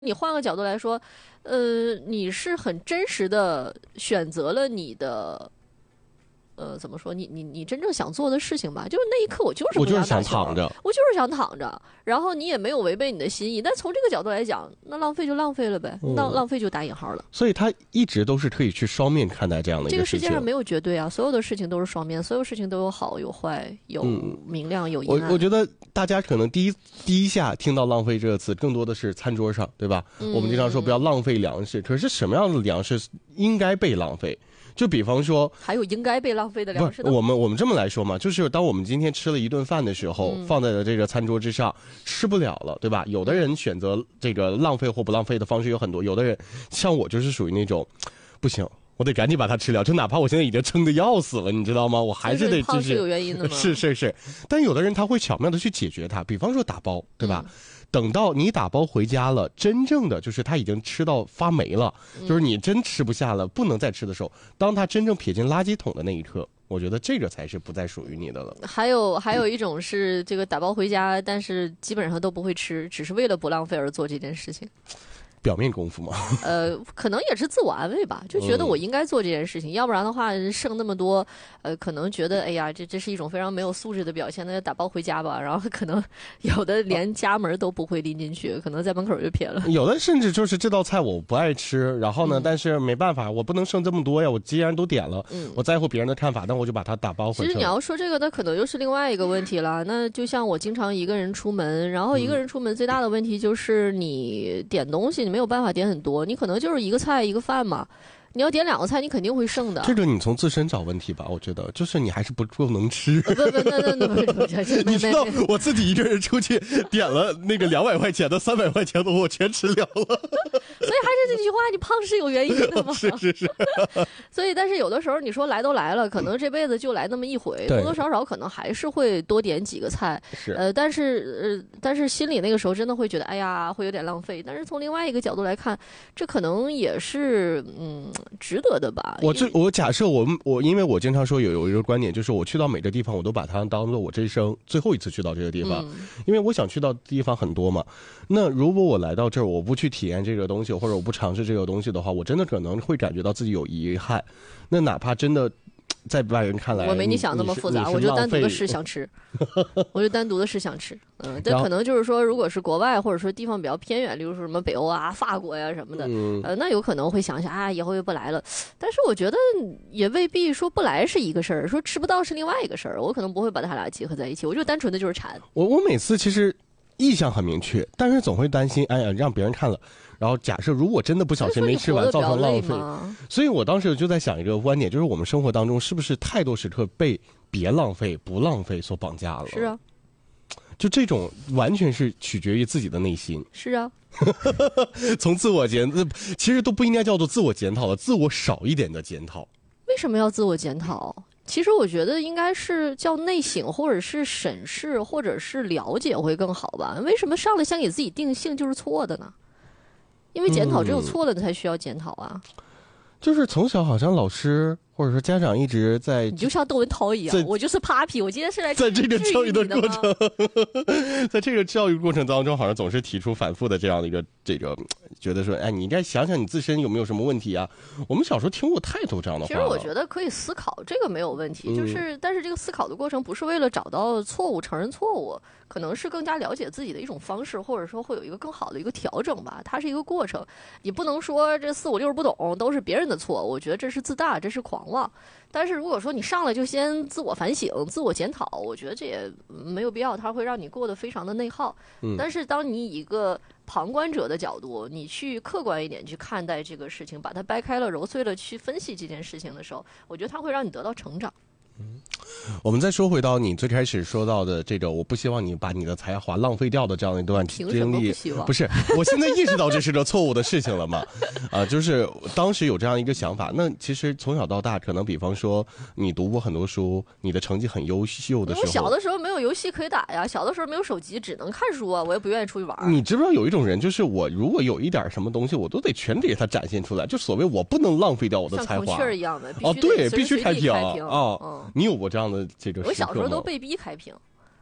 你换个角度来说，你是很真实的选择了你的，怎么说？你真正想做的事情吧，就是那一刻我就是不想想躺着， 我就是想躺着，然后你也没有违背你的心意。但从这个角度来讲，那浪费就浪费了呗，浪费就打引号了。 所以他一直都是可以去双面看待这样的一个事情。 这个世界上没有绝对啊，所有的事情都是双面，所有事情都有好有坏，有明亮有阴暗。 我觉得大家可能第一下听到浪费这个词，更多的是餐桌上，对吧？我们经常说不要浪费粮食，可是什么样的粮食应该被浪费？就比方说， 还有应该被浪费的粮食呢？ 我们这么来说嘛，就是当我们今天吃了一顿饭的时候，放在了这个餐桌之上，吃不了了，对吧？有的人选择这个浪费或不浪费的方式有很多，有的人像我就是属于那种，不行，我得赶紧把它吃了，就哪怕我现在已经撑得要死了，你知道吗？我还是得胖是有原因的吗？ 是，但有的人他会巧妙的去解决它，比方说打包，对吧？等到你打包回家了，真正的就是他已经吃到发霉了，就是你真吃不下了，不能再吃的时候，当他真正撇进垃圾桶的那一刻，我觉得这个才是不再属于你的了。 还有一种是这个打包回家，但是基本上都不会吃，只是为了不浪费而做这件事情。 表面功夫嘛， 可能也是自我安慰吧，就觉得我应该做这件事情，要不然的话剩那么多，可能觉得哎呀，这是一种非常没有素质的表现，那就打包回家吧。然后可能有的连家门都不会拎进去，可能在门口就撇了。 有的甚至就是这道菜我不爱吃，然后呢，但是没办法，我不能剩这么多呀，我既然都点了，我在乎别人的看法，那我就把它打包回去。 其实你要说这个，那可能又是另外一个问题了。那就像我经常一个人出门，然后一个人出门最大的问题就是你点东西，没有办法点很多，你可能就是一个菜一个饭嘛。你要点2个菜，你肯定会剩的。 这个你从自身找问题吧，我觉得就是你还是不够能吃。 不， 你知道我自己一个人出去点了那个200块钱的、300块钱的，我全吃了。所以还是这句话，你胖是有原因的吗？ 是。 所以，但是有的时候你说来都来了，可能这辈子就来那么一回，多多少少可能还是会多点几个菜。但是心里那个时候真的会觉得，哎呀，会有点浪费。但是从另外一个角度来看，这可能也是值得的吧。 我假设我因为我经常说有一个观点，就是我去到每个地方，我都把它当做我这一生最后一次去到这个地方，因为我想去到的地方很多嘛。那如果我来到这儿，我不去体验这个东西，或者我不尝试这个东西的话，我真的可能会感觉到自己有遗憾。那哪怕真的在外人看来， 我没你想那么复杂，我就单独的是想吃，我就单独的是想吃。这可能就是说，如果是国外或者说地方比较偏远，例如说什么北欧啊、法国呀什么的，那有可能会想想啊，以后又不来了。但是我觉得也未必说不来是一个事儿，说吃不到是另外一个事儿。我可能不会把它俩结合在一起，我就单纯的就是馋。 我每次其实意向很明确，但是总会担心，哎呀，让别人看了。然后假设如果真的不小心没吃完，造成浪费，所以我当时就在想一个观点，就是我们生活当中是不是太多时刻被别浪费不浪费所绑架了？ 是啊， 就这种完全是取决于自己的内心。 是啊， 从自我其实都不应该叫做自我检讨了，自我少一点的检讨。 为什么要自我检讨？其实我觉得应该是叫内省，或者是审视，或者是了解会更好吧。为什么上来先给自己定性就是错的呢？因为检讨只有错了的才需要检讨啊。 就是从小好像老师或者说家长一直在， 你就像窦文涛一样，我就是 Papi， 我今天是来在这个教育的过程，在这个教育过程当中，好像总是提出反复的这样的一个觉得说，哎，你应该想想你自身有没有什么问题啊？我们小时候听过太多这样的话了。 其实我觉得可以思考，这个没有问题，但是这个思考的过程不是为了找到错误、承认错误，可能是更加了解自己的一种方式，或者说会有一个更好的一个调整吧。它是一个过程，你不能说这4、5、6不懂都是别人的错，我觉得这是自大，这是狂妄。但是如果说你上来就先自我反省、自我检讨，我觉得这也没有必要，它会让你过得非常的内耗。但是当你以一个旁观者的角度，你去客观一点去看待这个事情，把它掰开了揉碎了去分析这件事情的时候，我觉得它会让你得到成长。 我们再说回到你最开始说到的这个，我不希望你把你的才华浪费掉的这样一段经历。不是，我现在意识到这是个错误的事情了嘛？就是当时有这样一个想法。那其实从小到大，可能比方说你读过很多书，你的成绩很优秀的时候， 小的时候没有游戏可以打呀，小的时候没有手机，只能看书啊，我也不愿意出去玩。 你知不知道有一种人，就是我如果有一点什么东西，我都得全给他展现出来，就所谓我不能浪费掉我的才华。 像孔雀一样的， 对，必须开屏啊！ 你有过这样的这个？ 我小时候都被逼开屏。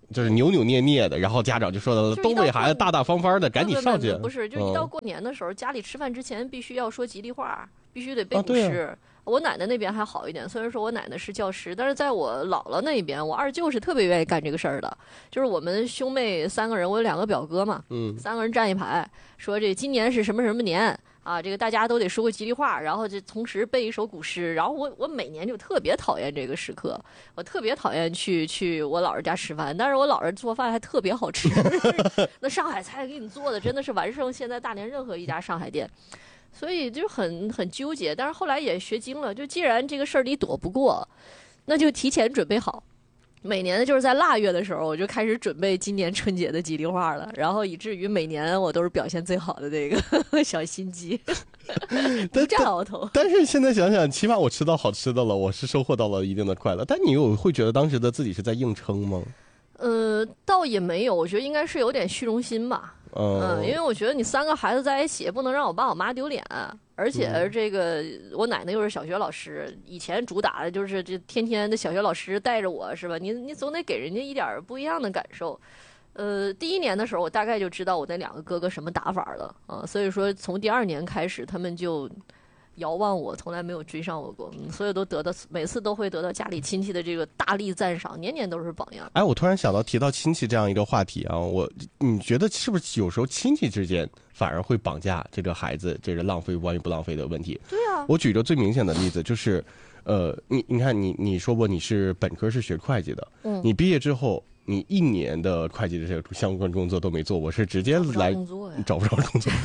就是扭扭捏捏的，然后家长就说的东北孩子大大方方的，赶紧上去。 不是，就一到过年的时候，家里吃饭之前必须要说吉利话，必须得背古诗。我奶奶那边还好一点，虽然说我奶奶是教师，但是在我姥姥那边，我二舅是特别愿意干这个事儿的。就是我们兄妹3个人，我有2个表哥嘛，3个人站一排，说这今年是什么什么年啊，这个大家都得说个吉利话，然后就同时背一首古诗。然后我每年就特别讨厌这个时刻，我特别讨厌去我姥姥家吃饭，但是我姥姥做饭还特别好吃，那上海菜给你做的真的是完胜现在大连任何一家上海店。所以就很纠结，但是后来也学精了，就既然这个事儿你躲不过，那就提前准备好。每年就是在腊月的时候，我就开始准备今年春节的吉利话了，然后以至于每年我都是表现最好的那个小心机，不占鳌头。 但是现在想想，起码我吃到好吃的了，我是收获到了一定的快乐。但你会觉得当时的自己是在硬撑吗？ 倒也没有，我觉得应该是有点虚荣心吧。因为我觉得你3个孩子在一起，不能让我爸我妈丢脸，而且这个我奶奶又是小学老师，以前主打的就是这天天的小学老师带着我，是吧？你总得给人家一点不一样的感受。第1年的时候，我大概就知道我那2个哥哥什么打法了啊，所以说从第2年开始，他们就遥望我，从来没有追上我过，所以每次都会得到家里亲戚的这个大力赞赏，年年都是榜样。 哎，我突然想到提到亲戚这样一个话题啊，你觉得是不是有时候亲戚之间反而会绑架这个孩子，这个浪费关于不浪费的问题？ 对啊， 我举个最明显的例子就是，你看你说过你是本科是学会计的，你毕业之后。你1年的会计的这个相关工作都没做，我是直接来找不着工作，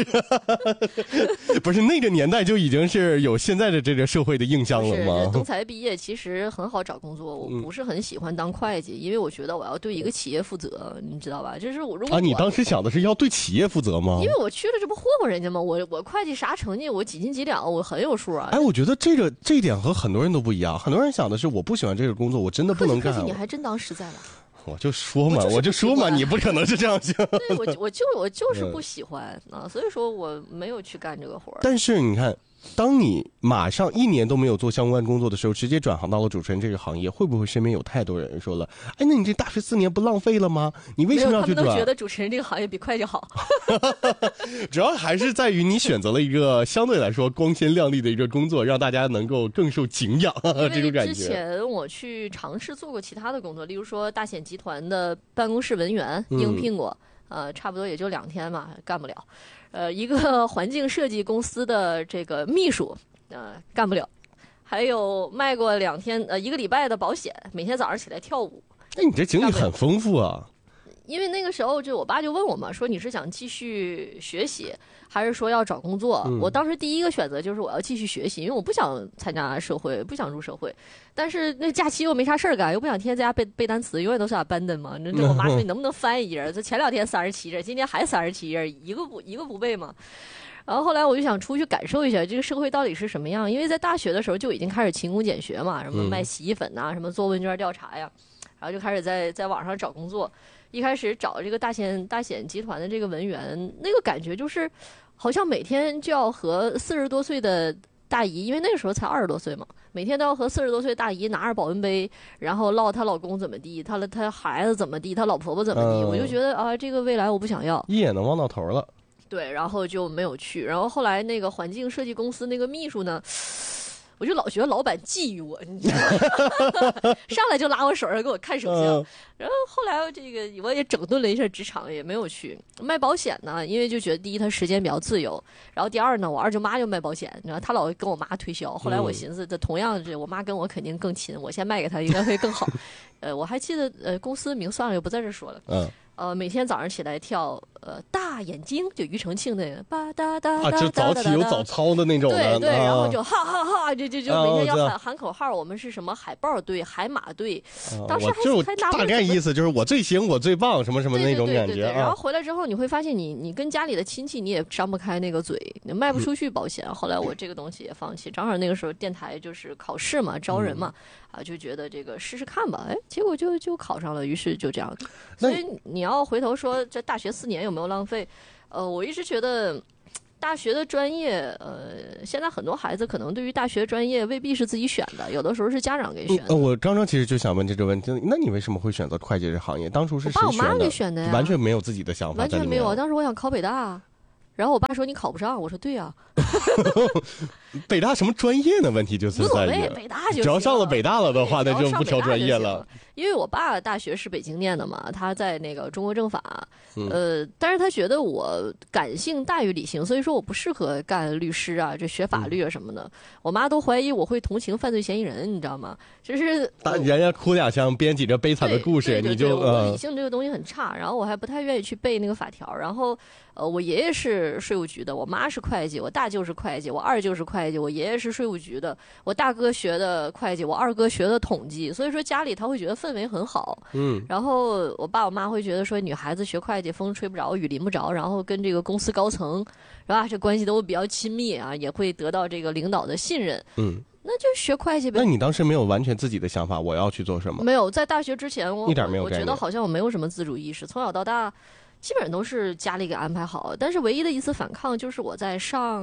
不是那个年代就已经是有现在的这个社会的印象了吗？ 东财毕业其实很好找工作，我不是很喜欢当会计，因为我觉得我要对一个企业负责，你知道吧？就是如果你当时想的是要对企业负责吗？ 因为我去了，这不霍霍人家吗？我会计啥成绩，我几斤几两，我很有数啊。 哎，我觉得这一点和很多人都不一样，很多人想的是我不喜欢这个工作，我真的不能干。 可是你还真当实在了。 我就说嘛，你不可能是这样想。 对，我就是不喜欢啊，所以说我没有去干这个活。 但是你看，当你马上1年都没有做相关工作的时候，直接转行到了主持人这个行业，会不会身边有太多人说了，哎，那你这大学4年不浪费了吗？你为什么要去转？ 他们都觉得主持人这个行业比会计好。 主要还是在于你选择了一个相对来说光鲜亮丽的一个工作，让大家能够更受敬仰这种感觉。 之前我去尝试做过其他的工作，例如说大显集团的办公室文员应聘过，差不多也就2天嘛，干不了。一个环境设计公司的这个秘书，干不了。还有卖过2天1个礼拜的保险，每天早上起来跳舞。 那你这经历很丰富啊。 因为那个时候我爸就问我嘛，说你是想继续学习，还是说要找工作？我当时第一个选择就是我要继续学习，因为我不想参加社会，不想入社会。但是那假期又没啥事儿干，又不想天天在家背单词，永远都是abandon嘛。我妈说你能不能翻一页？这前2天37页，今天还37页，一个不背嘛。然后后来我就想出去感受一下这个社会到底是什么样，因为在大学的时候就已经开始勤工俭学嘛，什么卖洗衣粉呐，什么做问卷调查呀，然后就开始在网上找工作。一开始找这个大显集团的这个文员，那个感觉就是好像每天就要和40多岁的大姨，因为那个时候才20多岁嘛，每天都要和40多岁的大姨拿着保温杯，然后唠她老公怎么地，她孩子怎么地，她老婆婆怎么地，我就觉得这个未来我不想要， 一眼能望到头了。 对，然后就没有去。然后后来那个环境设计公司那个秘书呢，我就老觉得老板觊觎我，你知道吗？上来就拉我手上给我看手相。然后后来这个我也整顿了一下职场，也没有去卖保险呢，因为就觉得第一他时间比较自由，然后第二呢，我二舅妈就卖保险，你知道她老跟我妈推销。后来我寻思，这同样我妈跟我肯定更亲，我先卖给她应该会更好。我还记得公司名算了，就不在这说了。每天早上起来跳大眼睛，就庾澄庆那个吧哒哒哒， 就早起有早操的那种的。 对，然后就哈哈哈，就每天要喊口号。我们是什么海豹队、海马队，当时还大概意思就是我最行，我最棒，什么什么那种感觉。 然后回来之后，你会发现你跟家里的亲戚你也张不开那个嘴，你卖不出去保险。后来我这个东西也放弃，正好那个时候电台就是考试嘛，招人嘛，就觉得这个试试看吧。结果就考上了，于是就这样。所以你要回头说这大学4年有没有浪费？我一直觉得大学的专业，现在很多孩子可能对于大学专业未必是自己选的，有的时候是家长给选的。 我刚刚其实就想问这个问题，那你为什么会选择会计这行业？当初是谁我爸我妈给选的呀， 完全没有自己的想法， 完全没有。当时我想考北大。然后我爸说你考不上，我说对呀、 北大什么专业呢？问题就是无所谓，北大就只要上了北大了的话，那就不挑专业了。 因为我爸大学是北京念的嘛，他在那个中国政法，但是他觉得我感性大于理性，所以说我不适合干律师啊，这学法律啊什么的。我妈都怀疑我会同情犯罪嫌疑人，你知道吗？就是人家哭两枪，编几个悲惨的故事，你就我理性这个东西很差，然后我还不太愿意去背那个法条，然后。我爷爷是税务局的，我妈是会计，我大舅是会计，我二舅是会计，我爷爷是税务局的，我大哥学的会计，我二哥学的统计，所以说家里他会觉得氛围很好。然后我爸我妈会觉得说女孩子学会计风吹不着雨淋不着，然后跟这个公司高层是吧，这关系都比较亲密啊，也会得到这个领导的信任。那就学会计呗。 那你当时没有完全自己的想法，我要去做什么？ 没有，在大学之前一点没有我觉得好像我没有什么自主意识，从小到大。基本上都是家里给安排好，但是唯一的一次反抗就是我在上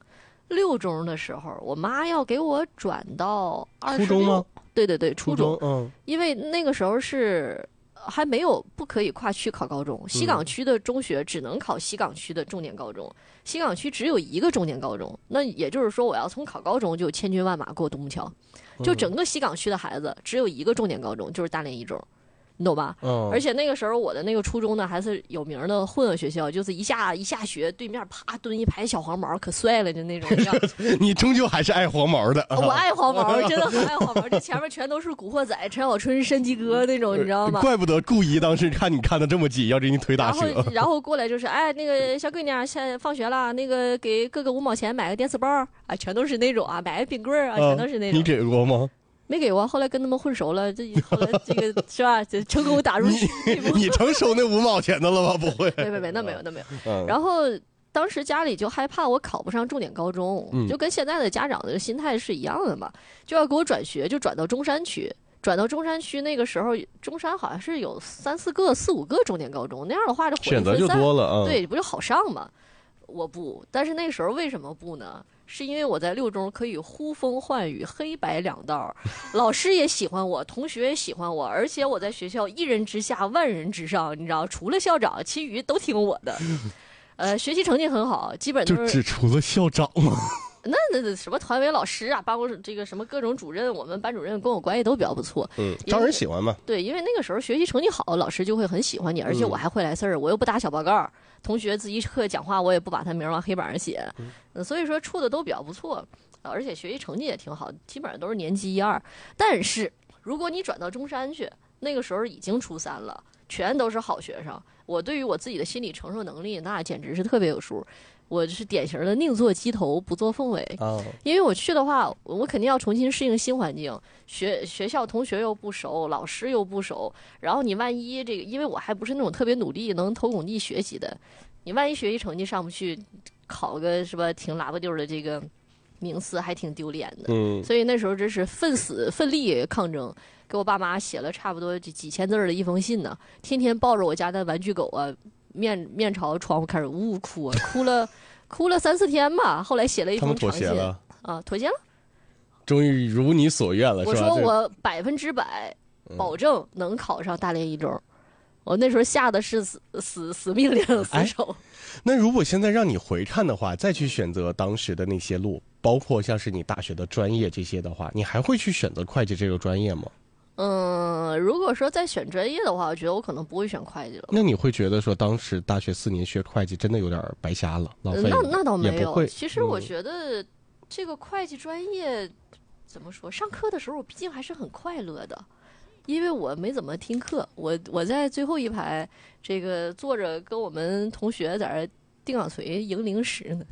6中的时候，我妈要给我转到26。初中吗？ 对，初中。 因为那个时候是还没有不可以跨区考高中，西港区的中学只能考西港区的重点高中，西港区只有一个重点高中，那也就是说我要从考高中就千军万马过独木桥，就整个西港区的孩子只有一个重点高中，就是大连一中。你懂吧？而且那个时候我的那个初中呢，还是有名的混合学校，就是一下学，对面啪蹲一排小黄毛，可帅了，就那种。 你终究还是爱黄毛的。 我爱黄毛，真的很爱黄毛。这前面全都是古惑仔、陈小春、山鸡哥那种，你知道吗？ 怪不得故意当时看你看的这么紧，要给你腿打折。 然后过来就是，哎，那个小闺女现在放学了，那个给哥哥5毛钱买个电磁包啊，全都是那种啊，买个冰棍啊，全都是那种。 你给过吗？ 没给我，后来跟他们混熟了，后来这个是吧？就成功打入你成收那5毛钱的了吗？不会， 没，那没有。然后当时家里就害怕我考不上重点高中，就跟现在的家长的心态是一样的嘛，就要给我转学，就转到中山区。转到中山区那个时候，中山好像是有4、5个重点高中，那样的话这选择就多了， 对，不就好上嘛？我不，但是那个时候为什么不呢？是因为我在6中可以呼风唤雨，黑白两道，老师也喜欢我，同学也喜欢我，而且我在学校一人之下万人之上，你知道，除了校长，其余都听我的。学习成绩很好，基本都是就只除了校长吗？ 那什么团委老师啊，办公室这个什么各种主任，我们班主任跟我关系都比较不错。 招人喜欢嘛。 对，因为那个时候学习成绩好，老师就会很喜欢你，而且我还会来事儿，我又不打小报告，同学自习课讲话我也不把他名往黑板上写，所以说处的都比较不错，而且学习成绩也挺好，基本上都是年级1、2。但是如果你转到中山去，那个时候已经初3了，全都是好学生，我对于我自己的心理承受能力那简直是特别有数。我是典型的宁做鸡头不做凤尾，因为我去的话，我肯定要重新适应新环境，学校同学又不熟，老师又不熟，然后你万一这个，因为我还不是那种特别努力能投拱地学习的，你万一学习成绩上不去，考个是吧挺拉巴丢的这个名次，还挺丢脸的。所以那时候真是奋力抗争，给我爸妈写了差不多几千字的一封信呢，天天抱着我家的玩具狗啊。面朝窗户开始呜呜哭，哭了3、4天吧。后来写了一封长信， 他们妥协了啊，妥协了， 终于如你所愿了。 我说我100%保证能考上大连一中，我那时候下的是死命令死守。 那如果现在让你回看的话，再去选择当时的那些路，包括像是你大学的专业这些的话，你还会去选择会计这个专业吗？ 如果说再选专业的话，我觉得我可能不会选会计了。 那你会觉得说当时大学4年学会计真的有点白瞎了，浪费了？ 那倒没有。 会其实我觉得这个会计专业怎么说？上课的时候我毕竟还是很快乐的，因为我没怎么听课，我在最后一排这个坐着，跟我们同学在这定岗锤赢零食呢。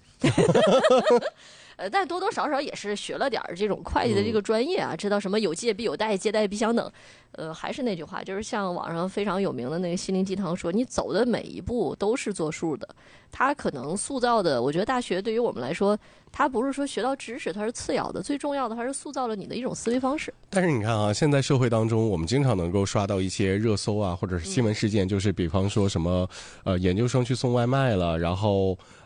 但多多少少也是学了点这种会计的这个专业啊，知道什么有借必有贷，借贷必相等。还是那句话，就是像网上非常有名的那个心灵鸡汤说，你走的每一步都是作数的。它可能塑造的，我觉得大学对于我们来说，它不是说学到知识，它是次要的，最重要的还是塑造了你的一种思维方式。 但是你看啊，现在社会当中，我们经常能够刷到一些热搜啊，或者是新闻事件，就是比方说什么研究生去送外卖了，然后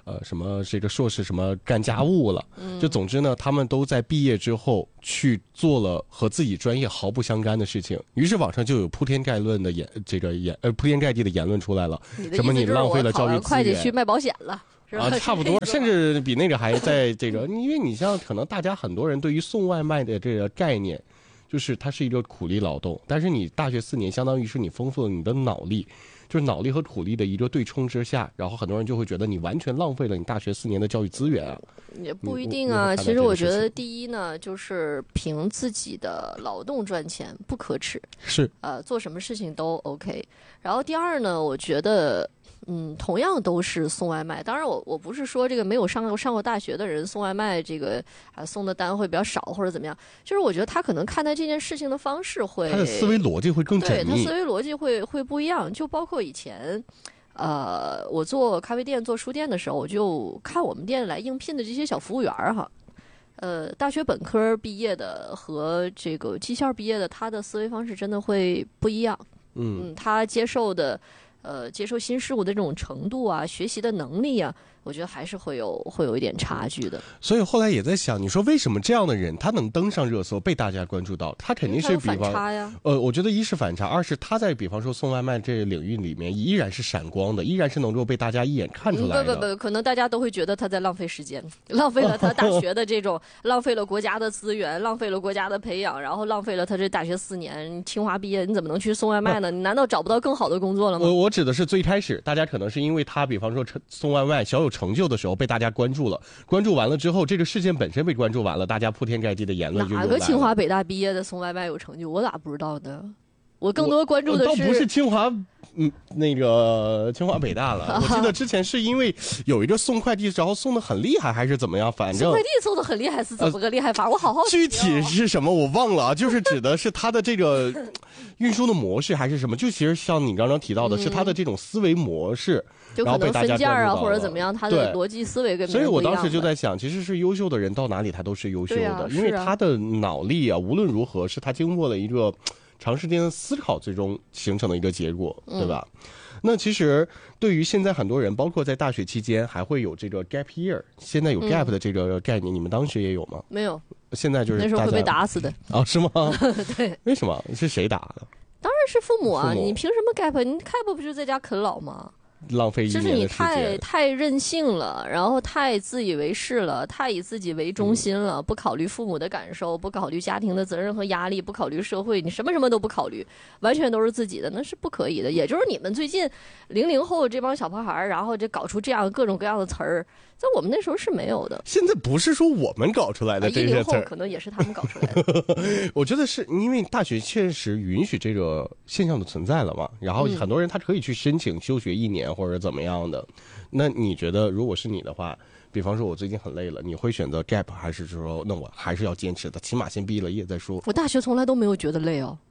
什么这个硕士什么干家务了，就总之呢，他们都在毕业之后去做了和自己专业毫不相干的事情，于是网上就有铺天盖地的言论出来了，什么你浪费了教育资源， 会计去卖保险了。 差不多，甚至比那个还在这个，因为你像可能大家很多人对于送外卖的这个概念，就是它是一个苦力劳动，但是你大学4年相当于是你丰富了你的脑力，就是脑力和苦力的一个对冲之下，然后很多人就会觉得你完全浪费了你大学4年的教育资源啊。 也不一定啊，其实我觉得第一呢，就是凭自己的劳动赚钱不可耻， 是做什么事情都 OK。然后第二呢，我觉得。同样都是送外卖。当然我不是说这个没有上过大学的人送外卖这个送的单会比较少或者怎么样，就是我觉得他可能看待这件事情的方式会， 他的思维逻辑会更缜密， 对，他思维逻辑会不一样。就包括以前我做咖啡店做书店的时候，我就看我们店来应聘的这些小服务员哈。大学本科毕业的和这个技校毕业的，他的思维方式真的会不一样。他接受新事物的这种程度啊，学习的能力啊，我觉得还是会有一点差距的。 所以后来也在想，你说为什么这样的人他能登上热搜，被大家关注到？他肯定是比方反差呀。 我觉得一是反差，二是他在比方说送外卖这个领域里面依然是闪光的，依然是能够被大家一眼看出来的。 不，可能大家都会觉得他在浪费时间，浪费了他大学的这种，浪费了国家的资源，浪费了国家的培养，然后浪费了他这大学4年，清华毕业你怎么能去送外卖呢？你难道找不到更好的工作了吗？ 我指的是最开始大家可能是因为他比方说送外卖小有成就的时候被大家关注了，关注完了之后这个事件本身被关注完了，大家铺天盖地的言论就哪个清华北大毕业的送外卖有成就？我咋不知道呢？我更多关注的是倒不是清华那个清华北大了，我记得之前是因为有一个送快递然后送的很厉害还是怎么样，反正送快递送的很厉害是怎么个厉害法？我好好具体是什么我忘了啊，就是指的是他的这个运输的模式还是什么，就其实像你刚刚提到的是他的这种思维模式， 就可能分件啊或者怎么样，他的逻辑思维跟别人不一样。 所以我当时就在想，其实是优秀的人到哪里他都是优秀的，因为他的脑力啊无论如何是他经过了一个长时间的思考最终形成的一个结果，对吧？那其实对于现在很多人，包括在大学期间还会有这个 gap year， 现在有 gap 的这个概念，你们当时也有吗？ 没有， 现在就是那时候会被打死的。 是吗？ 对， 为什么？是谁打的？ 当然是父母啊！你凭什么 gap？你 gap 不就在家啃老吗？ 浪费1年的时间， 就是你太任性了，然后太自以为是了，太以自己为中心了，不考虑父母的感受，不考虑家庭的责任和压力，不考虑社会，你什么都不考虑，完全都是自己的，那是不可以的。也就是你们最近00后这帮小破孩，然后就搞出这样各种各样的词儿，在我们那时候是没有的。 现在不是说我们搞出来的这些词儿， 可能也是他们搞出来的。 我觉得是因为大学确实允许这个现象的存在了嘛，然后很多人他可以去申请休学1年或者怎么样的。那你觉得如果是你的话，比方说我最近很累了，你会选择 gap 还是说那我还是要坚持的，起码先毕了业再说？ 我大学从来都没有觉得累哦。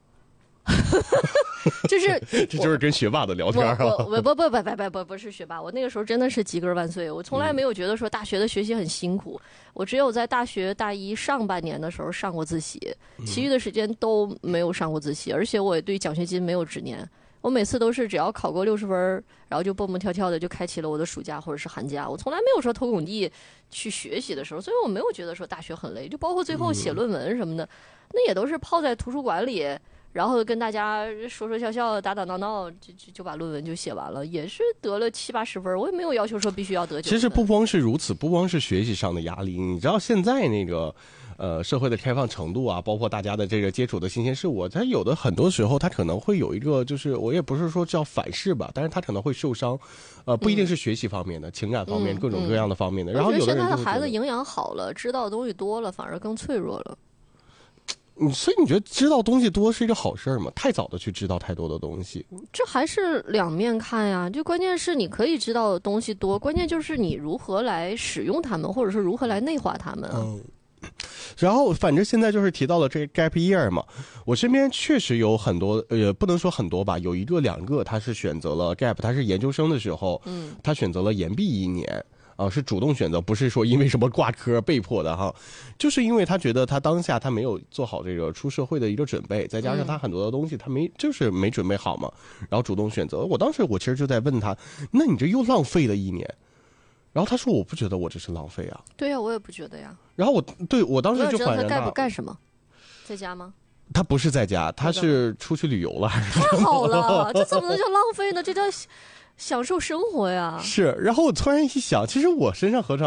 这就是跟学霸的聊天啊！ 不是学霸，我那个时候真的是及格万岁。我从来没有觉得说大学的学习很辛苦，我只有在大学大一上半年的时候上过自习，其余的时间都没有上过自习，而且我也对奖学金没有执念。我每次都是只要考过60分，然后就蹦蹦跳跳的就开启了我的暑假或者是寒假。我从来没有说偷拱地去学习的时候，所以我没有觉得说大学很累。就包括最后写论文什么的，那也都是泡在图书馆里，然后跟大家说笑打闹闹，就把论文就写完了，也是得了70、80分。我也没有要求说必须要得9分。 其实不光是如此，不光是学习上的压力，你知道现在那个社会的开放程度啊，包括大家的这个接触的新鲜事物，它有的很多时候它可能会有一个，就是我也不是说叫反噬吧，但是它可能会受伤，不一定是学习方面的，情感方面各种各样的方面的。然后有的人现在的孩子营养好了，知道的东西多了，反而更脆弱了。 所以你觉得知道东西多是一个好事吗？太早的去知道太多的东西， 这还是两面看呀。就关键是你可以知道的东西多，关键就是你如何来使用它们，或者是如何来内化它们。 然后反正现在就是提到了这个 gap year 嘛，我身边确实有很多，不能说很多吧，有1个2个他是选择了 gap， 他是研究生的时候，他选择了延毕1年。是主动选择，不是说因为什么挂科被迫的哈，就是因为他觉得他当下他没有做好这个出社会的一个准备，再加上他很多的东西他没准备好嘛，然后主动选择。我当时其实就在问他，那你这又浪费了1年， 然后他说我不觉得我这是浪费啊。 对呀，我也不觉得呀。 然后我当时就恍然大悟。 他干什么？在家吗？ 他不是在家，他是出去旅游了。 太好了，这怎么能叫浪费呢？这叫享受生活呀。 是，然后我突然一想，其实我身上何尝